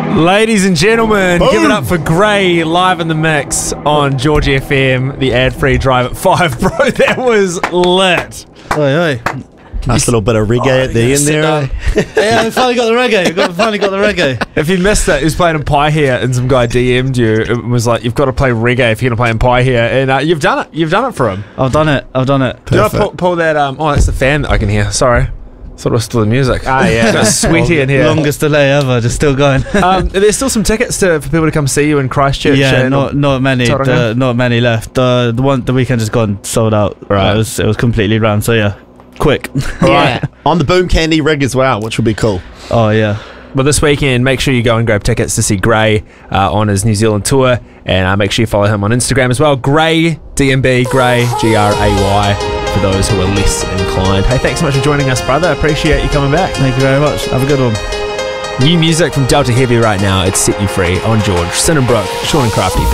Ladies and gentlemen, give it up for Gray live in the mix on George FM, the ad-free drive at 5. Bro, that was lit. Oi. Nice little bit of reggae at the end there. Yeah, we finally got the reggae. Finally got the reggae. If you missed it, he was playing in Pie here, and some guy DM'd you and was like, "You've got to play reggae if you're going to play in Pie here," and you've done it. You've done it for him. I've done it. Do you want to pull that? Oh, that's the fan that I can hear. Sorry. Thought it was still the music. Ah, yeah. Got sweaty in here. Longest delay ever, just still going. There's still some tickets for people to come see you in Christchurch. Yeah, not many. Not many left. The weekend just gone sold out. Right. It was completely rammed. So yeah, quick. Right. On the Boom Candy rig as well, which would be cool. Oh yeah. Well, this weekend, make sure you go and grab tickets to see Gray on his New Zealand tour, and make sure you follow him on Instagram as well. Gray, DMB, Gray, Gray, for those who are less inclined. Hey, thanks so much for joining us, brother. I appreciate you coming back. Thank you very much. Have a good one. New music from Delta Heavy right now. It's Set You Free on George. Sin and Brooke, Sean and Crafty.